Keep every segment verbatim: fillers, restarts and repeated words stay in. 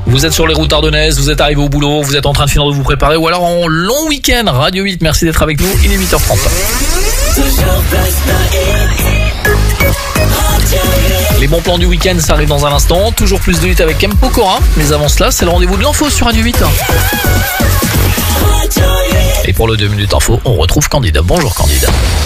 Vous êtes sur les routes ardennaises, vous êtes arrivé au boulot, vous êtes en train de finir de vous préparer ou alors en long week-end. Radio huit, merci d'être avec nous, il est huit heures trente. Les bons plans du week-end, ça arrive dans un instant. Toujours plus de hits avec M. Pokora. Mais avant cela, c'est le rendez-vous de l'info sur Radio huit. Et pour le deux minutes info, on retrouve Candide. Bonjour Candide.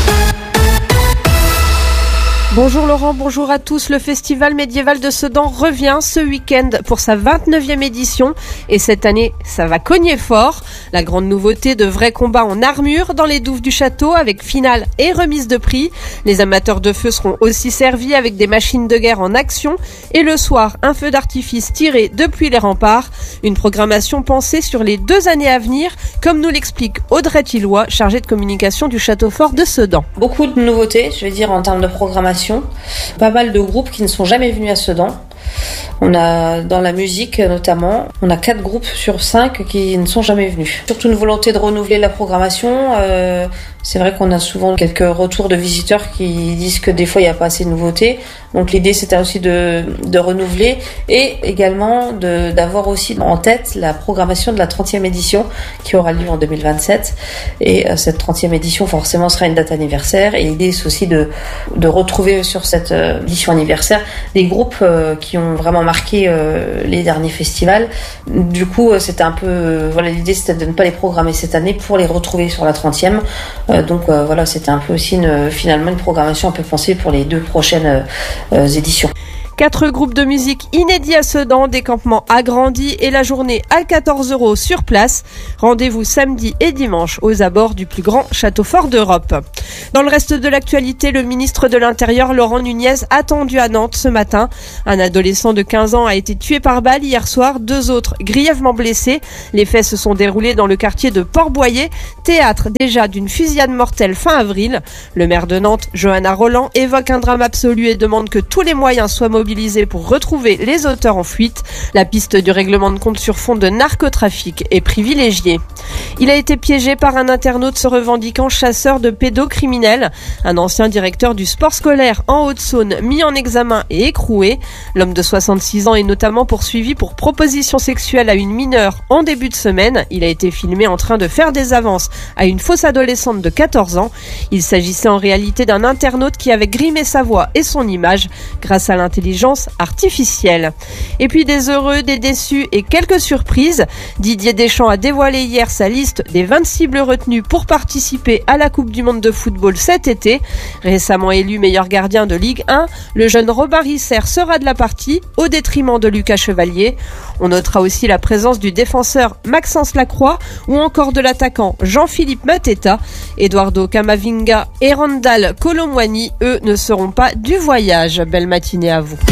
Bonjour Laurent, bonjour à tous. Le Festival médiéval de Sedan revient ce week-end pour sa vingt-neuvième édition. Et cette année, ça va cogner fort. La grande nouveauté, de vrais combats en armure dans les douves du château avec finale et remise de prix. Les amateurs de feu seront aussi servis avec des machines de guerre en action. Et le soir, un feu d'artifice tiré depuis les remparts. Une programmation pensée sur les deux années à venir, comme nous l'explique Audrey Tilloy, chargée de communication du château fort de Sedan. Beaucoup de nouveautés, je veux dire, en termes de programmation. Pas mal de groupes qui ne sont jamais venus à Sedan. On a, dans la musique notamment, on a quatre groupes sur cinq qui ne sont jamais venus. Surtout une volonté de renouveler la programmation. Euh, c'est vrai qu'on a souvent quelques retours de visiteurs qui disent que des fois il n'y a pas assez de nouveautés. Donc l'idée c'était aussi de, de renouveler et également de, d'avoir aussi en tête la programmation de la trentième édition qui aura lieu en deux mille vingt-sept. Et euh, cette trentième édition forcément sera une date anniversaire. Et l'idée c'est aussi de, de retrouver sur cette euh, édition anniversaire des groupes euh, qui ont vraiment marqué euh, les derniers festivals. Du coup, euh, c'était un peu, euh, voilà, l'idée c'était de ne pas les programmer cette année pour les retrouver sur la trentième. Euh, donc euh, voilà, c'était un peu aussi une, finalement une programmation un peu pensée pour les deux prochaines euh, éditions. Quatre groupes de musique inédits à Sedan, des campements agrandis et la journée à quatorze euros sur place. Rendez-vous samedi et dimanche aux abords du plus grand château fort d'Europe. Dans le reste de l'actualité, le ministre de l'Intérieur, Laurent Nunez, attendu à Nantes ce matin. Un adolescent de quinze ans a été tué par balle hier soir, deux autres grièvement blessés. Les faits se sont déroulés dans le quartier de Port-Boyer, théâtre déjà d'une fusillade mortelle fin avril. Le maire de Nantes, Johanna Roland, évoque un drame absolu et demande que tous les moyens soient mobilisés pour retrouver les auteurs en fuite. La piste du règlement de compte sur fond de narcotrafic est privilégiée. Il a été piégé par un internaute se revendiquant chasseur de pédocriminels. Un ancien directeur du sport scolaire en Haute-Saône mis en examen et écroué. L'homme de soixante-six ans est notamment poursuivi pour proposition sexuelle à une mineure en début de semaine. Il a été filmé en train de faire des avances à une fausse adolescente de quatorze ans. Il s'agissait en réalité d'un internaute qui avait grimé sa voix et son image grâce à l'intelligence artificielle. Et puis des heureux, des déçus et quelques surprises. Didier Deschamps a dévoilé hier sa liste des vingt cibles retenues pour participer à la Coupe du Monde de football cet été. Récemment élu meilleur gardien de Ligue un, le jeune Robin Risser sera de la partie au détriment de Lucas Chevalier. On notera aussi la présence du défenseur Maxence Lacroix ou encore de l'attaquant Jean-Philippe Mateta. Eduardo Camavinga et Randall Colomwani, eux, ne seront pas du voyage. Belle matinée à vous.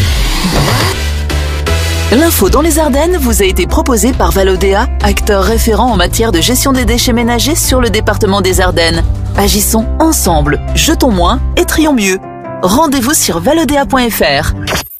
L'info dans les Ardennes vous a été proposée par Valodéa, acteur référent en matière de gestion des déchets ménagers sur le département des Ardennes. Agissons ensemble, jetons moins et trions mieux. Rendez-vous sur valodéa point f r.